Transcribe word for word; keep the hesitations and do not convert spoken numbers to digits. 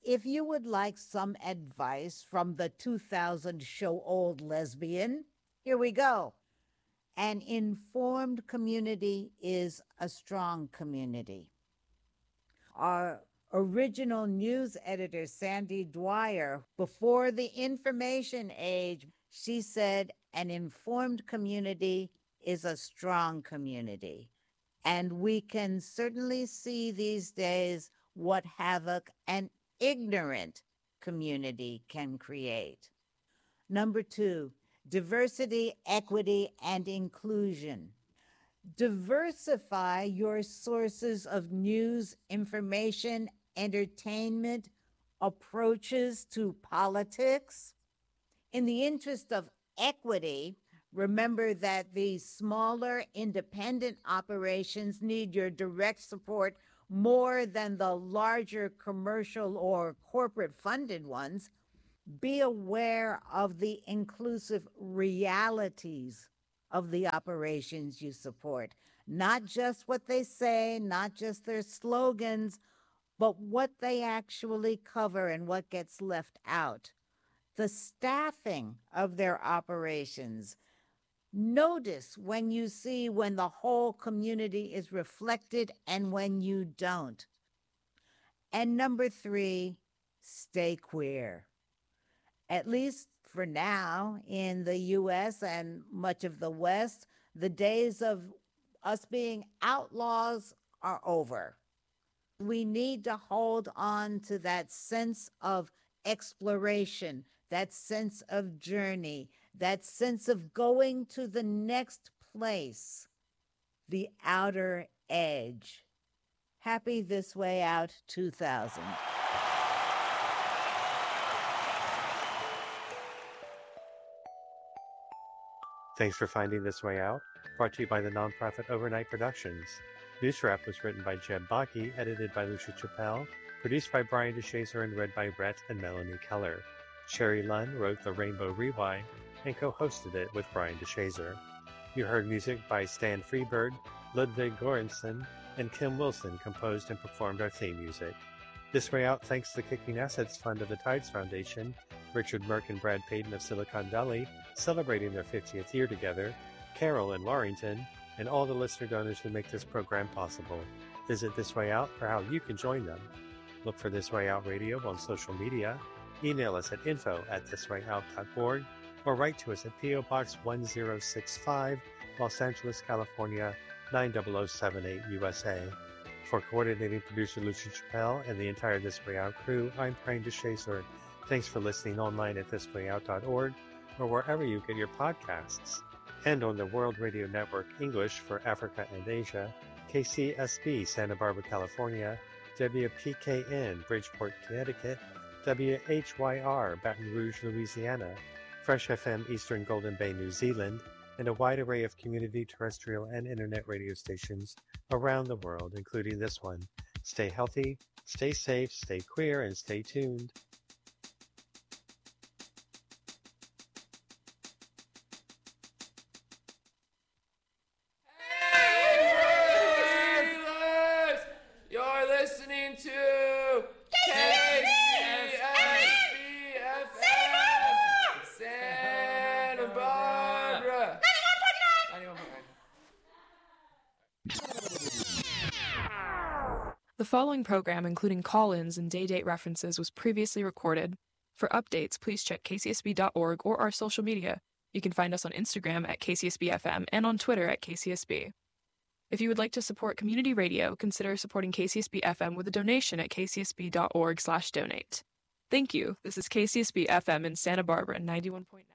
If you would like some advice from the two thousand show old lesbian, here we go. An informed community is a strong community. Our original news editor, Sandy Dwyer, before the information age, she said, an informed community is a strong community. And we can certainly see these days what havoc an ignorant community can create. Number two, diversity, equity, and inclusion. Diversify your sources of news, information, entertainment, approaches to politics. In the interest of equity, remember that the smaller independent operations need your direct support more than the larger commercial or corporate funded ones. Be aware of the inclusive realities of the operations you support, not just what they say, not just their slogans, but what they actually cover and what gets left out. The staffing of their operations. Notice when you see when the whole community is reflected and when you don't. And number three, stay queer. At least for now, in the U S and much of the West, the days of us being outlaws are over. We need to hold on to that sense of exploration, that sense of journey, that sense of going to the next place, the outer edge. Happy This Way Out two thousand. Thanks for finding This Way Out, brought to you by the nonprofit Overnight Productions. News Wrap was written by Jeb Baki, edited by Lucia Chappelle, produced by Brian DeShazer, and read by Brett and Melanie Keller. Sherry Lunn wrote The Rainbow Rewind and co-hosted it with Brian DeShazer. You heard music by Stan Freebird, Ludwig Göransson, and Kim Wilson composed and performed our theme music. This Way Out thanks the Kicking Assets Fund of the Tides Foundation, Richard Merck and Brad Payton of Silicon Valley, celebrating their fiftieth year together, Carol in Warrington, and all the listener donors who make this program possible. Visit This Way Out for how you can join them. Look for This Way Out Radio on social media, email us at info at thiswayout dot org, or write to us at P O Box one zero six five, Los Angeles, California, nine zero zero seven eight, U S A. For coordinating producer Lucia Chappelle and the entire This Way Out crew, I'm Brian DeShazer. Thanks for listening online at this way out dot org or wherever you get your podcasts. And on the World Radio Network English for Africa and Asia, K C S B Santa Barbara, California, W P K N Bridgeport, Connecticut, W H Y R Baton Rouge, Louisiana, Fresh F M Eastern Golden Bay, New Zealand, and a wide array of community terrestrial and internet radio stations around the world, including this one. Stay healthy, stay safe, stay queer, and stay tuned. The following program, including call-ins and day-date references, was previously recorded. For updates, please check k c s b dot org or our social media. You can find us on Instagram at K C S B F M and on Twitter at K C S B. If you would like to support community radio, consider supporting K C S B F M with a donation at k c s b dot org slash donate. Thank you. This is K C S B F M in Santa Barbara, ninety-one point nine.